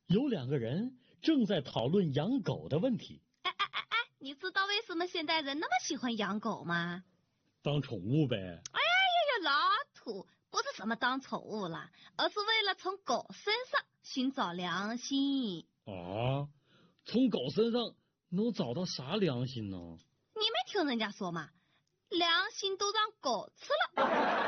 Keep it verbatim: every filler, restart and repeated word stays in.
有两个人正在讨论养狗的问题。 哎哎哎哎，你知道为什么现代人那么喜欢养狗吗？ 当宠物呗。 哎呀呀，老土，不是什么当宠物了，而是为了从狗身上寻找良心。 啊，从狗身上能找到啥良心呢？ 你没听人家说吗？良心都让狗吃了。